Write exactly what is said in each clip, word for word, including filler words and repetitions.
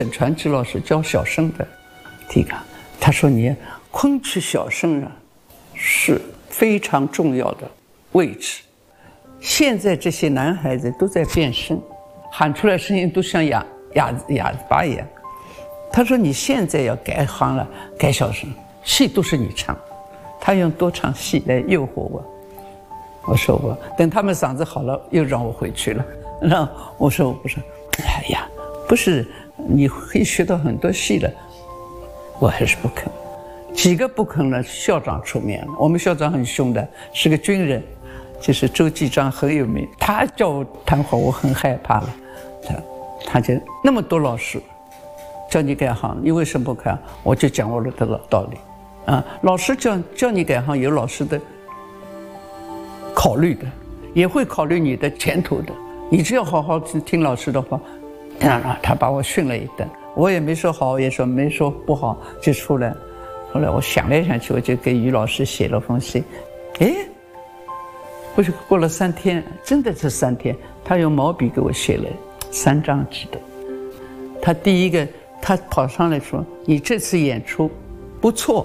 沈传之老师教小生的提纲，他说你昆曲小生啊是非常重要的位置。现在这些男孩子都在变声，喊出来声音都像哑哑哑巴一样。他说你现在要改行了，改小生，戏都是你唱，他用多唱戏来诱惑我。我说我等他们嗓子好了，又让我回去了。然后我说我不是，哎呀，不是，你可以学到很多戏了。我还是不肯，几个不肯呢？校长出面了，我们校长很凶的，是个军人，就是周继章很有名，他叫我谈话，我很害怕了。他他就那么多老师叫你改行，你为什么不改？我就讲我的这个道理啊，老师叫叫你改行，有老师的考虑的，也会考虑你的前途的。你只要好好听老师的话，他他把我训了一顿，我也没说好，也说没说不好，就出来。后来我想来想去，我就给于老师写了封信。哎，不是过了三天，真的是三天，他用毛笔给我写了三张纸的。他第一个，他跑上来说：“你这次演出不错，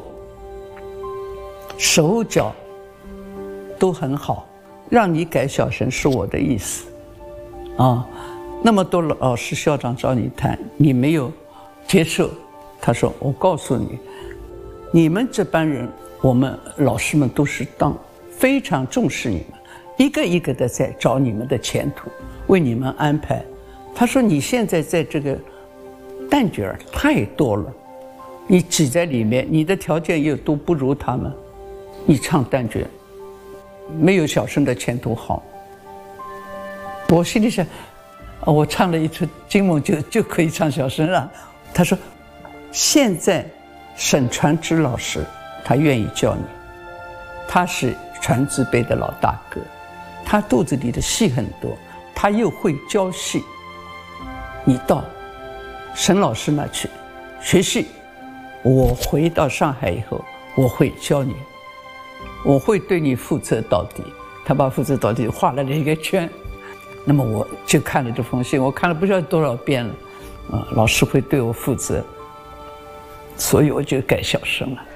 手脚都很好，让你改小生是我的意思。啊，那么多老师校长找你谈，你没有接受。他说：我告诉你，你们这班人，我们老师们都是当非常重视你们，一个一个的在找你们的前途，为你们安排。他说你现在在这个旦角儿太多了，你挤在里面，你的条件又都不如他们，你唱旦角没有小生的前途好。我心里想，我唱了一出金梦就就可以唱小生了。他说，现在沈传之老师他愿意教你，他是传字辈的老大哥，他肚子里的戏很多，他又会教戏。你到沈老师那去学戏，我回到上海以后，我会教你，我会对你负责到底。他把负责到底画了一个圈。那么我就看了这封信，我看了不知道多少遍了，啊，老师会对我负责，所以我就改小生了。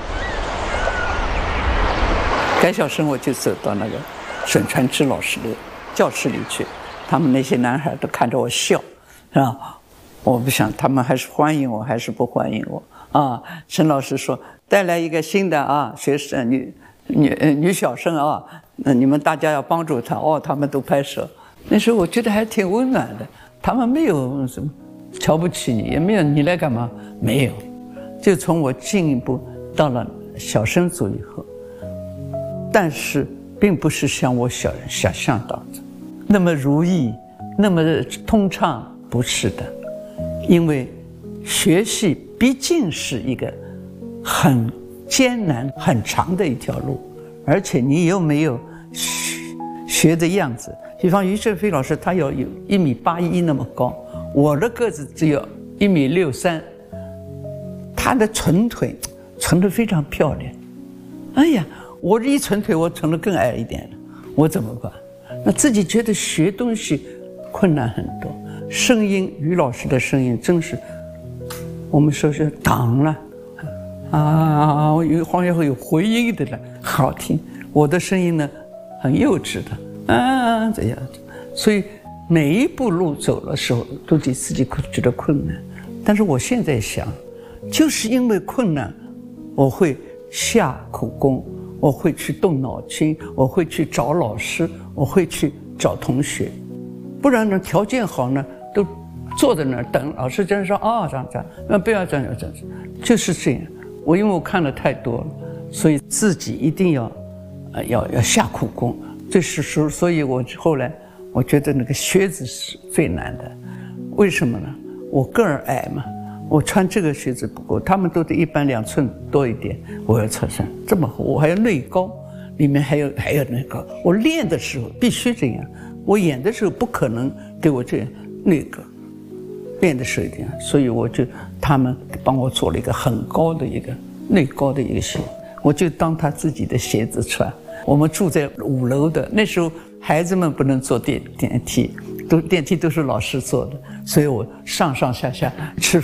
改小生我就走到那个沈传之老师的教室里去，他们那些男孩都看着我笑，是吧？我不想他们还是欢迎我还是不欢迎我啊？沈老师说带来一个新的啊学生女女女小生啊，那你们大家要帮助她哦，他们都拍手。那时候我觉得还挺温暖的，他们没有什么瞧不起你，也没有你来干嘛，没有。就从我进一步到了小生组以后，但是并不是像我小人想象到的那么如意，那么通畅，不是的。因为学戏毕竟是一个很艰难、很长的一条路，而且你又没有学学的样子。比方于正飞老师，他要有一米八一那么高，我的个子只有一米六三，他的臀腿臀得非常漂亮。哎呀，我这一臀腿，我臀得更矮一点了，我怎么办？那自己觉得学东西困难很多。声音，于老师的声音真是，我们说是挡了啊，有黄月会有回音的了，好听。我的声音呢，很幼稚的。啊，这样子，所以每一步路走的时候，都得自己觉得困难。但是我现在想，就是因为困难，我会下苦功，我会去动脑筋，我会去找老师，我会去找同学。不然呢，条件好呢，都坐在那儿等老师真说啊，这样这样，那不要这样这样，就是这样。我因为我看了太多了，所以自己一定要，呃，要要下苦功。这是说，所以我后来我觉得那个靴子是最难的，为什么呢？我个儿矮嘛，我穿这个靴子不够，他们都得一般两寸多一点，我要穿上这么厚，我还要内高，里面还有还有那个，我练的时候必须这样，我演的时候不可能给我这样那个，练的时候这样，所以我就他们帮我做了一个很高的一个内高的一个鞋，我就当他自己的鞋子穿。我们住在五楼的，那时候孩子们不能坐电电梯，都电梯都是老师坐的，所以我上上下下吃